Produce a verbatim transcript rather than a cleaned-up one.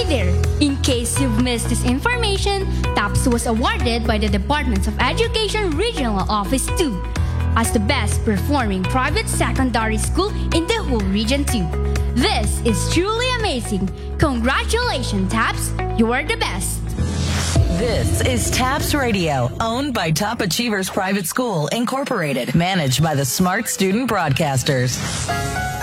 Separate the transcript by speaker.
Speaker 1: there! In case you've missed this information, TAPS was awarded by the Department of Education Regional Office two as the best performing private secondary school in the whole Region two. This is truly amazing. Congratulations, TAPS! You are the best!
Speaker 2: This is TAPS Radio, owned by Top Achievers Private School, Incorporated, managed by the Smart Student Broadcasters.